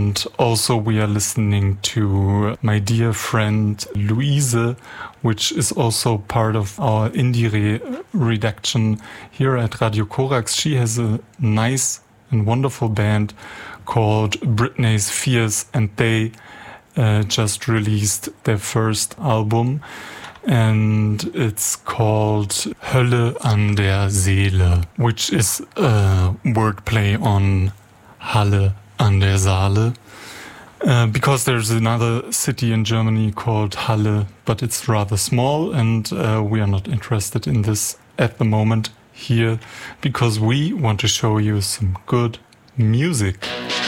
And also we are listening to my dear friend Luise, which is also part of our indie redaction here at Radio Korax. She has a nice and wonderful band called Britney Spears, and they just released their first album, and it's called Hölle an der Seele, which is a wordplay on Halle an der Saale, because there's another city in Germany called Halle, but it's rather small, and we are not interested in this at the moment here, because we want to show you some good music.